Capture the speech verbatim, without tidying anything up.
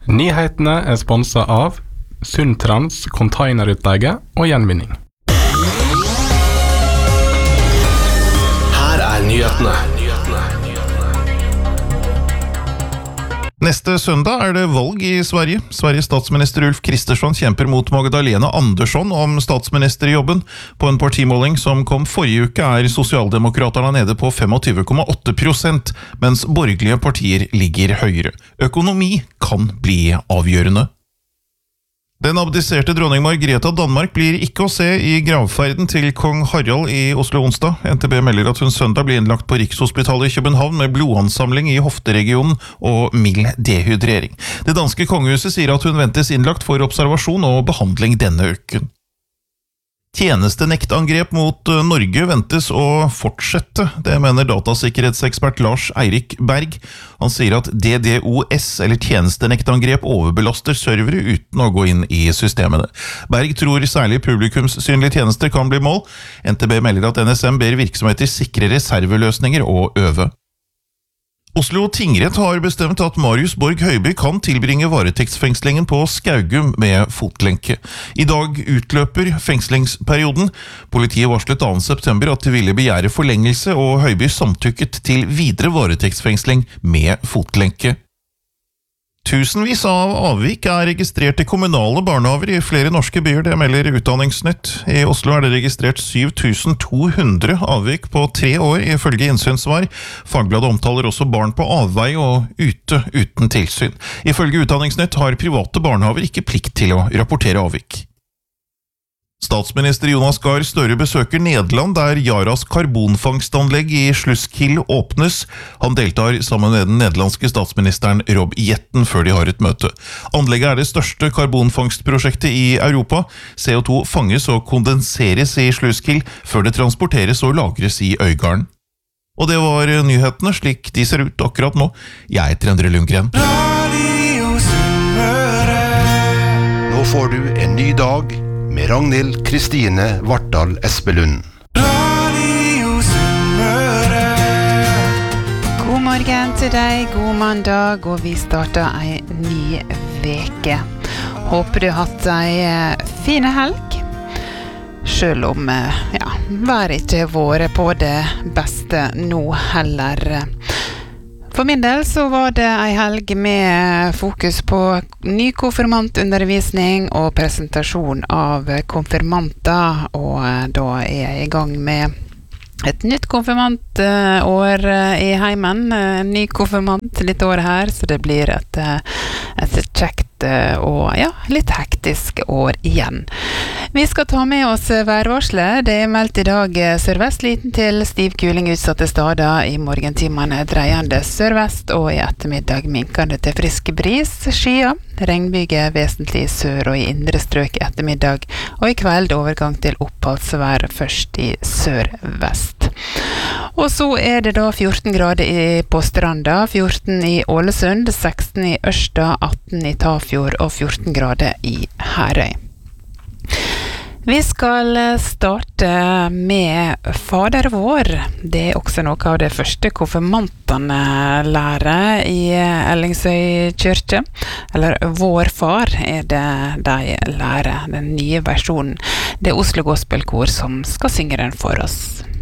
Nyhetene er sponset av Sundtrans containerutleie og gjenvinning. Her er nyhetene. Neste søndag er det valg i Sverige. Sveriges statsminister Ulf Kristersson kjemper mot Magdalena Andersson om statsministerjobben. På en partimåling som kom forrige uke er Socialdemokraterna nede på tjuefem komma åtte prosent, mens borgerlige partier ligger høyere. Økonomi kan bli avgjørende. Den abdiserte dronning Margrethe av Danmark blir ikke å se i gravferden til kong Harald i Oslo onsdag. N T B melder at hun søndag blir innlagt på Rikshospitalet i København med blodansamling i hofteregionen og mild dehydrering. Det danske kongehuset sier at hun ventes innlagt for observasjon og behandling denne uken. Tjenestenektangrep mot Norge ventes å fortsette, det mener datasikkerhetsekspert Lars Eirik Berg. Han sier at D D O S, eller tjenestenektangrep, overbelaster servere uten å gå inn i systemene. Berg tror særlig publikumssynlige tjenester kan bli mål. N T B melder at N S M ber virksomheter sikre reserveløsninger og øve. Oslo tingrett har bestemt at Marius Borg Høiby kan tilbringe varetektsfengslingen på Skaugum med fotlenke. I dag utløper fengslingsperioden. Politiet varslet annet september at de ville begjære forlengelse, og Høiby samtykket til videre varetektsfengsling med fotlenke. Tusenvis av avvik er registrert i kommunale barnehaver i flere norske byer, det melder Utdanningsnytt. I Oslo er det registrert syv tusen to hundre avvik på tre år, ifølge innsynsvar. Fagbladet omtaler også barn på avvei og ute uten tilsyn. Ifølge Utdanningsnytt har private barnehaver ikke plikt til å rapportere avvik. Statsminister Jonas Gahr Støre besøker Nederland, der Yaras karbonfangstanlegg i Sluiskil åpnes. Han deltar sammen med den nederlandske statsministeren Rob Jetten før de har et møte. Anlegget er det største karbonfangstprosjektet i Europa. C O to fanges og kondenseres i Sluiskil før det transporteres og lagres i Øygarden. Og det var nyhetene slik de ser ut akkurat nå. Jeg heter Endre Lundgren. Nå får du en ny dag med Ragnhild Kristine Vartdal Espelund. God morgen til deg, god mandag, og vi starter en ny veke. Håper du har hatt en fin helg, selv om ja, vær ikke våre på det beste nå heller. For min del så var det en helg med fokus på ny konfirmantundervisning og presentasjon av konfirmanter, og da er jeg i gang med et nytt konfirmantår i heimen, en ny konfirmant litt år her, så det blir et, et kjekt og ja, litt hektisk år igjen. Vi skal ta med oss værvarslet. Det er meldt i dag sørvest liten til stiv kuling utsatte stader, i morgentimene dreiende sørvest, og i ettermiddag minkende til frisk bris, skyer, regnbyge vesentlig sør og i indre strøk ettermiddag, og i kveld overgang til oppholdsvær først i sørvest. Og så er det da fjorten grader i, på Stranda, fjorten i Ålesund, seksten i Ørsta, atten i Tafjord og fjorten grader i Herøy. Vi skal starte med Fader vår. Det er også noe av det første konfirmantene lærer i Ellingsøy kirke. Eller Vår far er det de lærer, den nye versjonen. Det er Oslo Gospelkor som skal synge den for oss.